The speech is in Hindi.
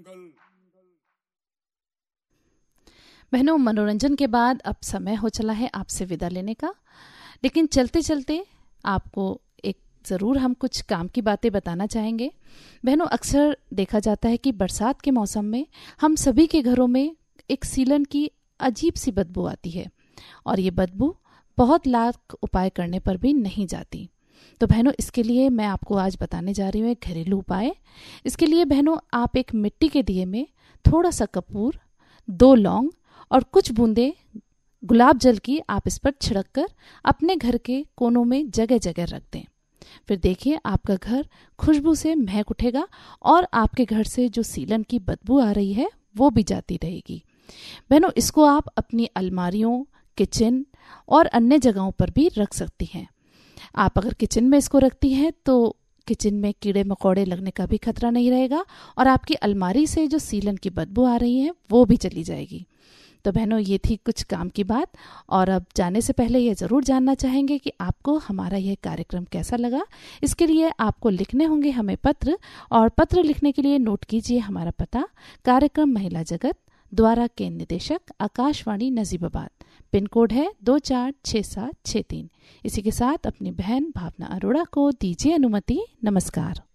बहनों, मनोरंजन के बाद अब समय हो चला है आपसे विदा लेने का। लेकिन चलते चलते आपको एक ज़रूर हम कुछ काम की बातें बताना चाहेंगे। बहनों, अक्सर देखा जाता है कि बरसात के मौसम में हम सभी के घरों में एक सीलन की अजीब सी बदबू आती है और ये बदबू बहुत लाख उपाय करने पर भी नहीं जाती। तो बहनों, इसके लिए मैं आपको आज बताने जा रही हूँ एक घरेलू उपाय। इसके लिए बहनों, आप एक मिट्टी के दिए में थोड़ा सा कपूर, 2 लौंग और कुछ बूंदे गुलाब जल की आप इस पर छिड़क कर अपने घर के कोनों में जगह जगह रख दें। फिर देखिए, आपका घर खुशबू से महक उठेगा और आपके घर से जो सीलन की बदबू आ रही है वो भी जाती रहेगी। बहनों, इसको आप अपनी अलमारियों, किचन और अन्य जगहों पर भी रख सकती हैं। आप अगर किचन में इसको रखती हैं तो किचन में कीड़े मकोड़े लगने का भी खतरा नहीं रहेगा और आपकी अलमारी से जो सीलन की बदबू आ रही है वो भी चली जाएगी। तो बहनों, ये थी कुछ काम की बात। और अब जाने से पहले ये ज़रूर जानना चाहेंगे कि आपको हमारा यह कार्यक्रम कैसा लगा। इसके लिए आपको लिखने होंगे हमें पत्र, और पत्र लिखने के लिए नोट कीजिए हमारा पता, कार्यक्रम महिला जगत, द्वारा केंद्र निदेशक, आकाशवाणी नजीबाबाद। पिन कोड है 246763। इसी के साथ अपनी बहन भावना अरोड़ा को दीजिए अनुमति। नमस्कार।